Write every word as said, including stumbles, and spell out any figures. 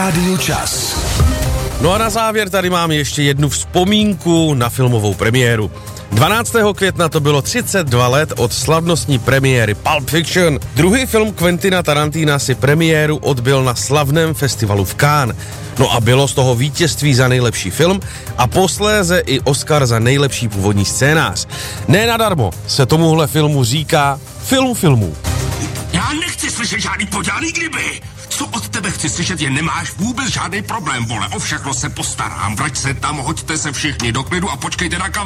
Rádiu Čas. No a na závěr tady mám ještě jednu vzpomínku na filmovou premiéru. dvanáctého května to bylo třicet dva let od slavnostní premiéry Pulp Fiction. Druhý film Quentina Tarantina si premiéru odbyl na slavném festivalu v Cannes. No a bylo z toho vítězství za nejlepší film a posléze i Oscar za nejlepší původní scénář. Ne nadarmo se tomuhle filmu říká film filmů. Já nechci slyšet žádný podělaný kdyby. Co od tebe chci slyšet, je nemáš vůbec žádný problém, vole. O všechno se postarám. Vrať se tam, hoďte se všichni do klidu a počkejte na kameru.